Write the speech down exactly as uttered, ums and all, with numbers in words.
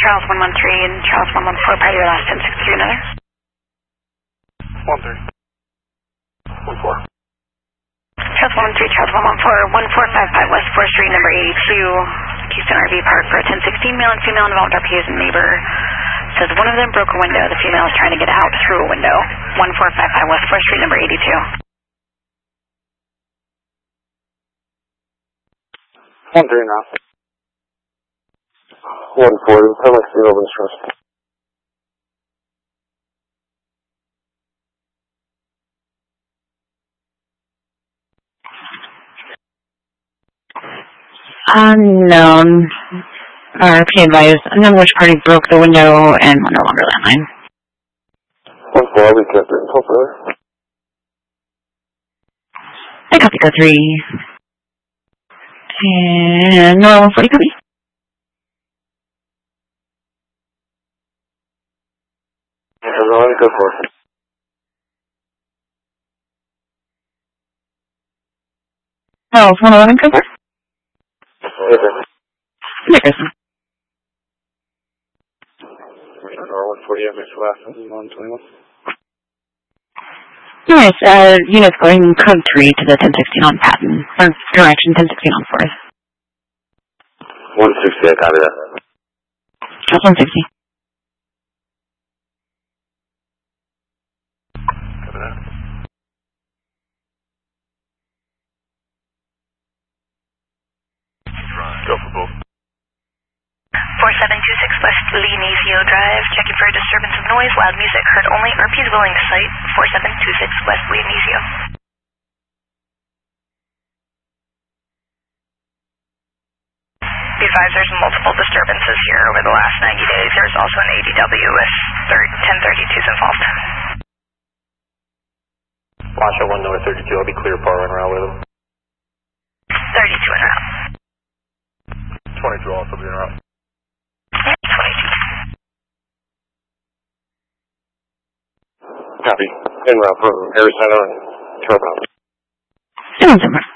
Charles one one three and Charles one one four, part of your last ten sixty-three, another. one three. one four. Charles one one three, Charles one one four, one four five five West fourth Street, number eighty-two, Houston R V Park for a ten sixteen, male and female involved R P is a neighbor. Says one of them broke a window. The female is trying to get out through a window. one four five five West fourth Street, number eighty-two. one three now. one four, tell me to open stress. Unknown. Uh, P advised. Unknown which party broke the window and we're no longer landline. one four, we kept it until further. I copy go three. And no one forty copy. Everyone, go for it. No, one eleven cover. Okay. Nickerson. one forty-eight, makes the last one, one twenty-one. Nice, uh, units going code three to the ten sixteen on Patton, or direction ten sixteen on fourth. one sixty, I copy that. That's one sixty. Copy that. Go for both. four seven two six West Leonesio Drive, checking for a disturbance of noise, loud music, heard only, R P is willing to site, four seven two six West Leonesio. Be advised there's multiple disturbances here over the last ninety days. There's also an A D W with ten thirty-twos involved. Watch out one north thirty-two, I'll be clear par en route with them. thirty-two en route. twenty-two also be en route. twenty-two. Copy. En route from Arizona and Turbo. Sounds over.